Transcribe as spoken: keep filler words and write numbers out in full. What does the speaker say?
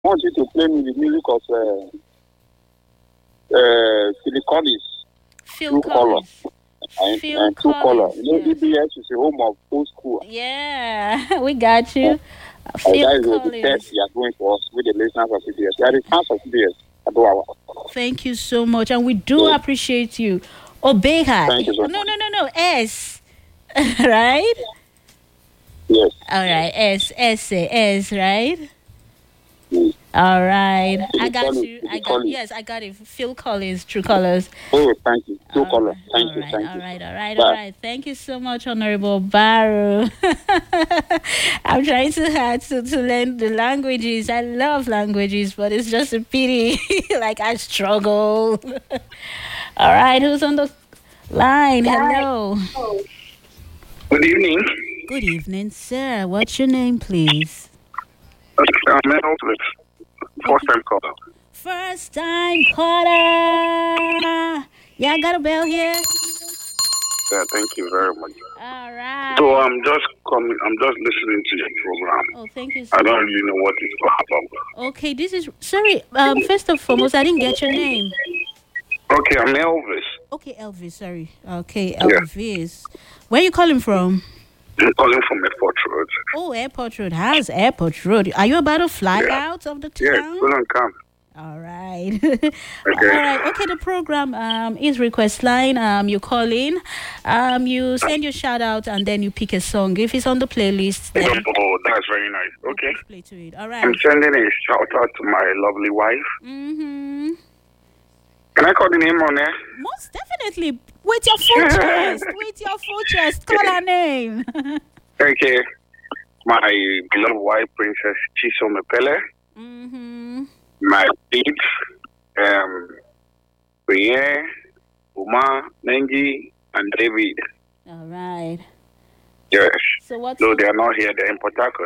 I want you to play me the music of uh, uh, Phil Collins, Phil True Color. Collins. And, Phil and True Color. Collins. You know, Yes. E B S is the home of old school. Yeah, we got you. Uh, Phil that is the Collins. test you are going for us with the listeners of C B S. There is fans of C B S. About Thank you so much, and we do Yes. appreciate you. Obeha. Thank you so No, much. no, no, no. S. Right? Yes. All right. S. S. S. Right? Mm. All right. Phil I got Collins, you. Phil I got Collins. yes. I got it. Phil Collins. True Colors. Oh, thank you. True All Color. right, Thank all you. right, Thank all you. right, all right, Bye. all right. Thank you so much, Honorable Barrow. I'm trying to hard to, to learn the languages. I love languages, but it's just a pity. Like I struggle. All right, who's on the line? Hello. Good evening. Good evening, sir. What's your name, please? I'm Elvis. First time caller. First time caller. Yeah, I got a bell here. Yeah, thank you very much. All right. So I'm just coming. I'm just listening to your program. Oh, thank you so I don't much. really know what it's all about. Okay, this is sorry. Um, first and foremost, I didn't get your name. Okay, I'm Elvis. Okay, Elvis. Sorry. Okay, Yeah. Elvis. Where you calling from? I'm calling from Airport Road. Oh, Airport Road. How's Airport Road? Are you about to fly Yeah. out of the Yeah, town? go and come. All right. All right. Okay, the program um is request line. Um, you call in, um, you send your shout out, and then you pick a song. If it's on the playlist, then Oh, that's very nice. Okay. we'll play to it. All I'm right. sending a shout out to my lovely wife. Mm-hmm. Can I call the name on there? Most definitely. With your full chest. With your full chest. Call her name. Okay. My beloved wife, Princess Chisom Pele. Mm-hmm. My kids, um, Brienne, Uma, Nengi, and David. All right. Yes. So what's No, they are not here. They're in Port Harcourt.